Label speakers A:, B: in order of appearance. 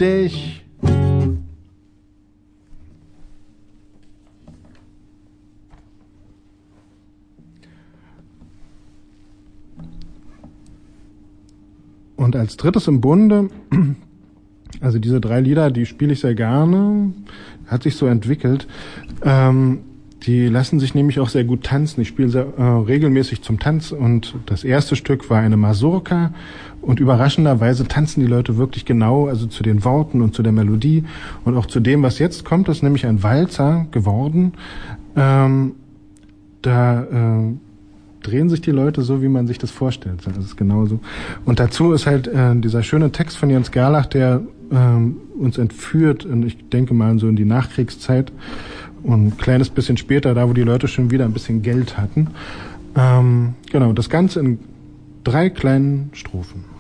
A: dich. Und als drittes im Bunde, also diese 3 Lieder, die spiele ich sehr gerne, hat sich so entwickelt. Die lassen sich nämlich auch sehr gut tanzen. Ich spiele sehr regelmäßig zum Tanz und das erste Stück war eine Mazurka und überraschenderweise tanzen die Leute wirklich genau, also zu den Worten und zu der Melodie und auch zu dem, was jetzt kommt, ist nämlich ein Walzer geworden. Drehen sich die Leute so, wie man sich das vorstellt. Das ist genauso. Und dazu ist halt dieser schöne Text von Jens Gerlach, der uns entführt, und ich denke mal so in die Nachkriegszeit und ein kleines bisschen später, da wo die Leute schon wieder ein bisschen Geld hatten. Genau, das Ganze in 3 kleinen Strophen.